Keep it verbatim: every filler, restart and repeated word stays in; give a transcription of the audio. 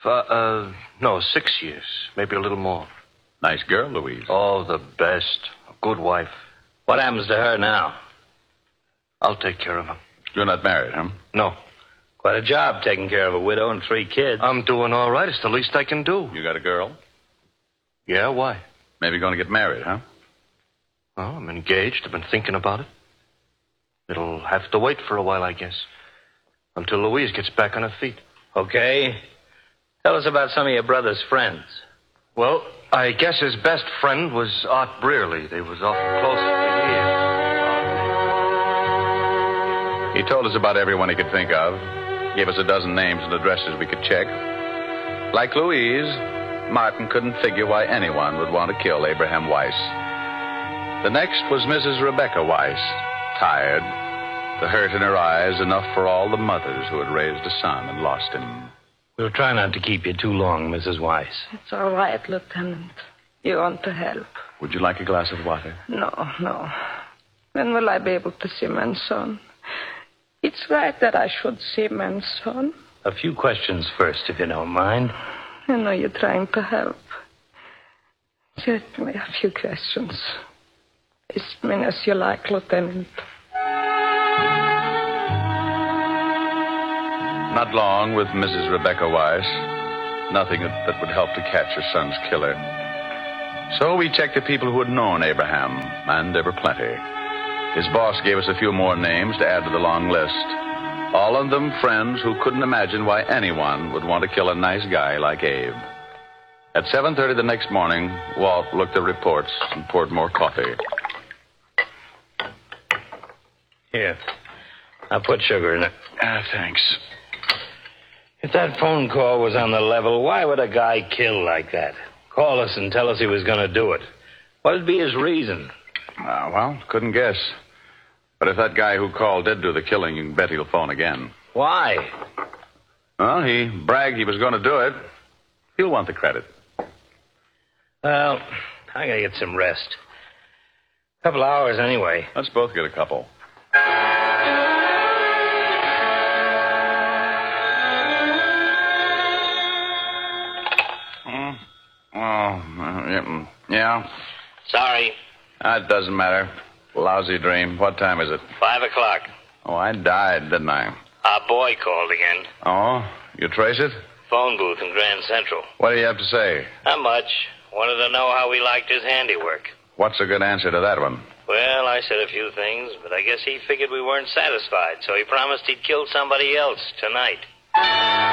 Uh, uh, no, six years. Maybe a little more. Nice girl, Louise. Oh, the best. A good wife. What happens to her now? I'll take care of her. You're not married, huh? No. Quite a job taking care of a widow and three kids. I'm doing all right. It's the least I can do. You got a girl? Yeah, why? Maybe going to get married, huh? Well, I'm engaged. I've been thinking about it. It'll have to wait for a while, I guess. Until Louise gets back on her feet. Okay. Tell us about some of your brother's friends. Well, I guess his best friend was Art Brearley. They was awful close for years. He told us about everyone he could think of. Gave us a dozen names and addresses we could check. Like Louise, Martin couldn't figure why anyone would want to kill Abraham Weiss. The next was Missus Rebecca Weiss, tired, the hurt in her eyes enough for all the mothers who had raised a son and lost him. We'll try not to keep you too long, Missus Weiss. It's all right, Lieutenant. You want to help? Would you like a glass of water? No, no. When will I be able to see Manson? It's right that I should see Manson. A few questions first, if you don't mind. I know you're trying to help. Certainly a few questions. As many as you like, Lieutenant. Not long with Missus Rebecca Weiss. Nothing that would help to catch her son's killer. So we checked the people who had known Abraham, and there were plenty. His boss gave us a few more names to add to the long list. All of them friends who couldn't imagine why anyone would want to kill a nice guy like Abe. At seven thirty the next morning, Walt looked at reports and poured more coffee. Here. I'll put sugar in it. Ah, thanks. If that phone call was on the level, why would a guy kill like that? Call us and tell us he was going to do it. What'd be his reason? Ah, well, couldn't guess. But if that guy who called did do the killing, you can bet he'll phone again. Why? Well, he bragged he was going to do it. He'll want the credit. Well, I gotta get some rest. Couple hours anyway. Let's both get a couple. Mm. Oh, uh, yeah. Sorry. That doesn't matter. Lousy dream. What time is it? Five o'clock. Oh, I died, didn't I? Our boy called again. Oh? You trace it? Phone booth in Grand Central. What do you have to say? Not much. Wanted to know how we liked his handiwork. What's a good answer to that one? Well, I said a few things, but I guess he figured we weren't satisfied, so he promised he'd kill somebody else tonight.